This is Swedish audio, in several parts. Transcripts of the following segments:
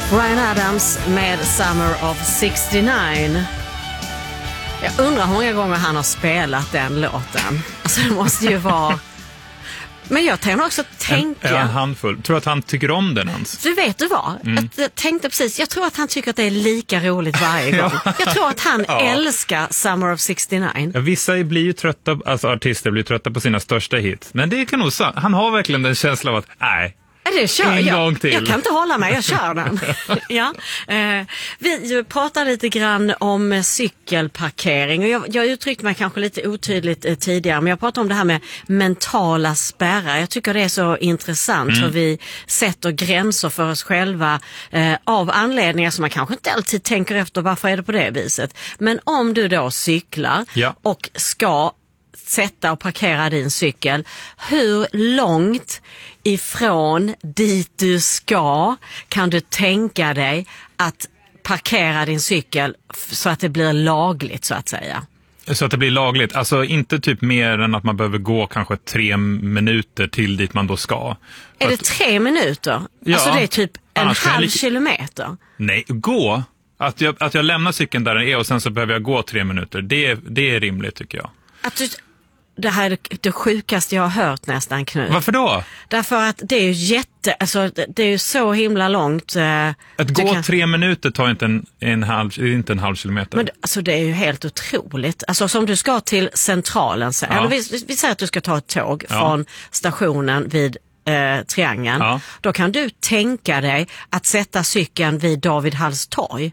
Bryan Adams med Summer of 69. Jag undrar hur många gånger han har spelat den låten. Alltså det måste ju vara... Men jag tänkte också tänka... En handfull. Tror att han tycker om den ens? Du vet du vad? Jag tänkte precis, jag tror att han tycker att det är lika roligt varje gång. Jag tror att han älskar Summer of 69. Ja, vissa blir ju trötta, alltså artister blir trötta på sina största hits. Men det kan nog så. Han har verkligen den känslan av att, nej. Det kör en gång till. Jag kan inte hålla mig, jag kör den. Ja. Vi pratade lite grann om cykelparkering och jag uttryckte mig kanske lite otydligt tidigare, men jag pratade om det här med mentala spärrar. Jag tycker det är så intressant hur vi sätter gränser för oss själva av anledningar som man kanske inte alltid tänker efter varför är det på det viset. Men om du då cyklar och ska sätta och parkera din cykel, hur långt ifrån dit du ska kan du tänka dig att parkera din cykel så att det blir lagligt så att säga? Så att det blir lagligt, alltså inte typ mer än att man behöver gå kanske 3 minuter till dit man då ska. Är det 3 minuter? Ja, alltså det är typ en halv kilometer? Nej, gå. Att jag lämnar cykeln där den är och sen så behöver jag gå 3 minuter, det är rimligt tycker jag. Det här är det sjukaste jag har hört nästan, Knut. Varför då? Därför att det är ju det är ju så himla långt. Att gå 3 minuter tar inte inte en halv kilometer. Men alltså det är ju helt otroligt. Alltså som du ska till centralen, eller vi säger att du ska ta ett tåg från stationen vid Triangeln. Ja. Då kan du tänka dig att sätta cykeln vid David Halls torg.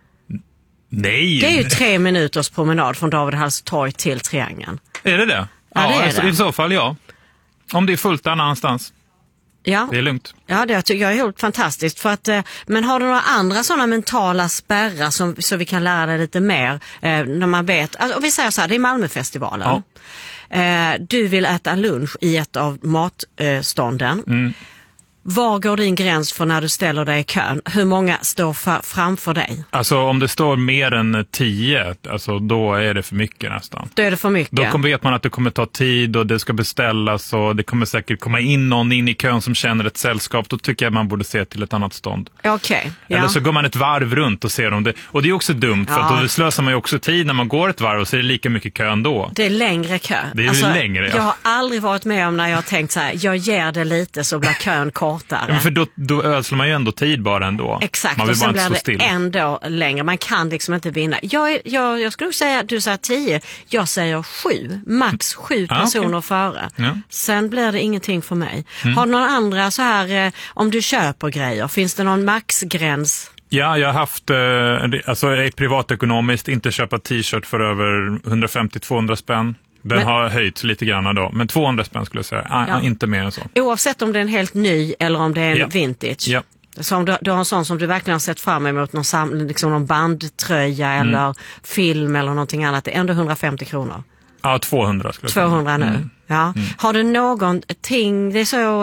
Nej. Det är ju 3 minuters promenad från David Halls torg till Triangeln. Är det det? Ja, det är det. I så fall ja. Om det är fullt där någonstans. Ja. Det är lugnt. Ja, det tycker jag är helt fantastiskt. För att, men har du några andra sådana mentala spärrar så vi kan lära dig lite mer när man vet, alltså, vi säger så här, det är Malmöfestivalen. Ja. Du vill äta lunch i ett av matstånden. Var går din gräns för när du ställer dig i kön? Hur många står framför dig? Alltså om det står mer än 10, alltså då är det för mycket nästan. Då är det för mycket. Då vet man att det kommer ta tid och det ska beställas och det kommer säkert komma in någon in i kön som känner ett sällskap. Då tycker jag man borde se till ett annat stånd. Okej. Eller så går man ett varv runt och ser om det. Och det är också dumt för att då slösar man ju också tid när man går ett varv och så är det lika mycket kö ändå. Det är längre kö. Det är längre, Jag har aldrig varit med om när jag har tänkt så här, jag ger det lite så blir kön kortare. Ja, för då ödslar man ju ändå tid bara ändå. Exakt, man vill och sen bara blir det ändå längre. Man kan liksom inte vinna. Jag skulle säga, du säger 10, jag säger 7. Max 7 personer före. Ja. Sen blir det ingenting för mig. Har du några andra så här, om du köper grejer, finns det någon maxgräns? Ja, jag har haft, alltså privatekonomiskt inte köpa t-shirt för över 150-200 spänn. Den har höjts lite grann då, men 200 spänn skulle jag säga, inte mer än så. Oavsett om det är en helt ny eller om det är en vintage. Ja. Så om du har en sån som du verkligen har sett fram emot, någon bandtröja eller film eller någonting annat, det är ändå 150 kronor. Ja, 200 skulle jag säga. 200 nu. Ja. Har du någonting, det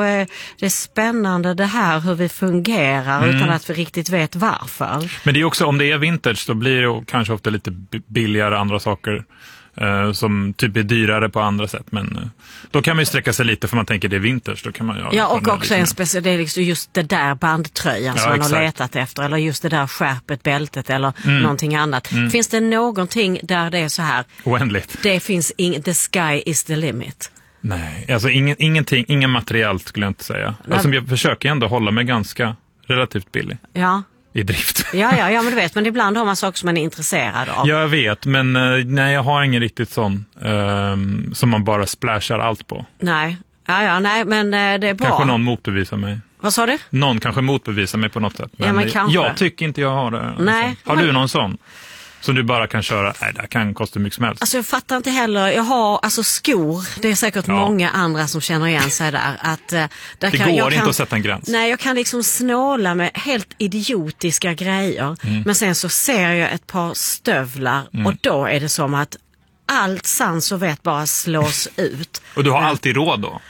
är spännande det här hur vi fungerar utan att vi riktigt vet varför. Men det är också, om det är vintage då blir det kanske ofta lite billigare andra saker. Som typ är dyrare på andra sätt, men då kan man ju sträcka sig lite för man tänker det är vintage, då kan man ja, och också en speciell, det är liksom just det där bandtröjan som man har letat efter, eller just det där skärpet, bältet eller någonting annat. Finns det någonting där det är så här oändligt? Det finns the sky is the limit. Nej, alltså ingen materiellt skulle jag inte säga. Alltså, jag försöker ändå hålla mig ganska relativt billig. Ja. I drift. Ja, men du vet, men ibland har man saker som man är intresserad av. Jag vet, men nej, jag har ingen riktigt sån som man bara splashar allt på. Nej, nej, men det är bra. Kanske någon motbevisar mig. Vad sa du? Någon kanske motbevisar mig på något sätt. Men jag tycker inte jag har det. Nej. Har du någon sån? Som du bara kan köra, det kan kosta mycket som helst. Alltså jag fattar inte heller, jag har alltså skor, det är säkert många andra som känner igen sig där. Att, där det går inte att sätta en gräns. Nej, jag kan liksom snåla med helt idiotiska grejer. Men sen så ser jag ett par stövlar och då är det som att allt sans och vett bara slås ut. Och du har alltid råd då?